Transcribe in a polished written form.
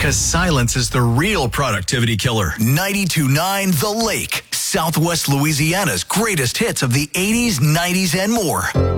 Because silence is the real productivity killer. 92.9 The Lake, Southwest Louisiana's greatest hits of the 80s, 90s, and more.